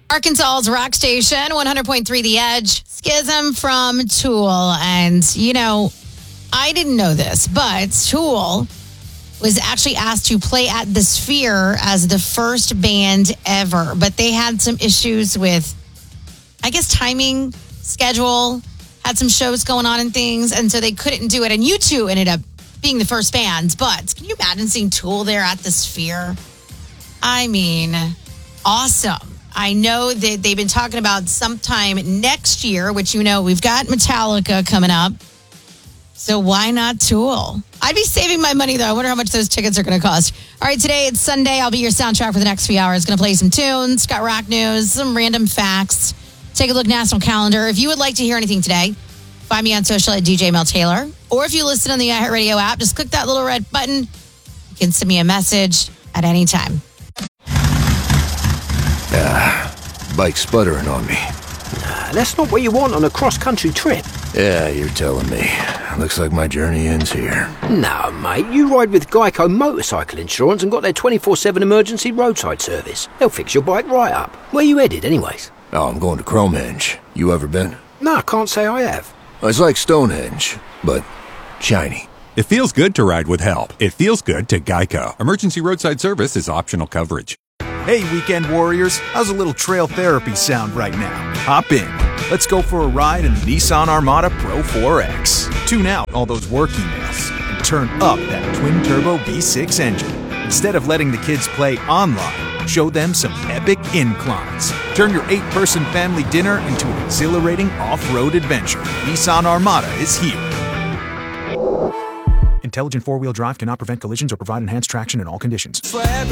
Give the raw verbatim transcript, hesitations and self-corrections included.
Arkansas's rock station, one hundred point three The Edge. Schism from Tool. And, you know, I didn't know this, but Tool was actually asked to play at the Sphere as the first band ever. But they had some issues with, I guess, timing, schedule, had some shows going on and things. And so they couldn't do it. And U two ended up being the first bands. But can you imagine seeing Tool there at the Sphere? I mean, awesome. I know that they've been talking about sometime next year, which, you know, we've got Metallica coming up. So why not Tool? I'd be saving my money, though. I wonder how much those tickets are going to cost. All right, today it's Sunday. I'll be your soundtrack for the next few hours. Going to play some tunes, got rock news, some random facts. Take a look at national calendar. If you would like to hear anything today, find me on social at D J Mel Taylor. Or if you listen on the iHeartRadio app, just click that little red button. You can send me a message at any time. Ah, bike's sputtering on me. Nah, that's not what you want on a cross-country trip. Yeah, you're telling me. Looks like my journey ends here. No, mate, you ride with Geico Motorcycle Insurance and got their twenty-four seven emergency roadside service. They'll fix your bike right up. Where you headed, anyways? Oh, I'm going to Cromenge. You ever been? No, I can't say I have. It's like Stonehenge, but shiny. It feels good to ride with help. It feels good to Geico. Emergency roadside service is optional coverage. Hey, weekend warriors, how's a little trail therapy sound right now? Hop in. Let's go for a ride in the Nissan Armada Pro four X. Tune out all those work emails and turn up that twin-turbo V six engine. Instead of letting the kids play online, show them some epic inclines. Turn your eight-person family dinner into an exhilarating off-road adventure. Nissan Armada is here. Intelligent four-wheel drive cannot prevent collisions or provide enhanced traction in all conditions.